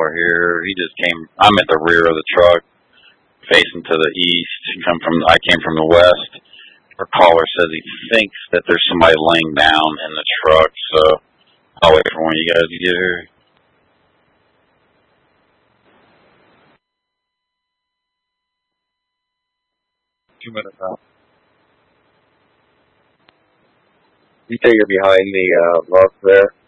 caller here. He just came. I'm at the rear of the truck, facing to the east. I came from the west. Our caller says he thinks that there's somebody laying down in the truck. So I'll wait for one of you guys to get here. 2 minutes out. You say you're behind the rocks there?